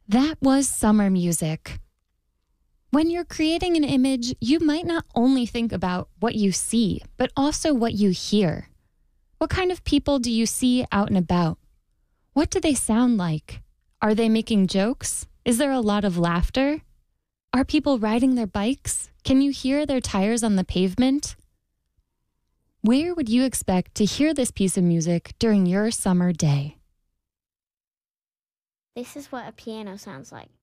That was summer music. When you're creating an image, you might not only think about what you see, but also what you hear. What kind of people do you see out and about? What do they sound like? Are they making jokes? Is there a lot of laughter? Are people riding their bikes? Can you hear their tires on the pavement? Where would you expect to hear this piece of music during your summer day? This is what a piano sounds like.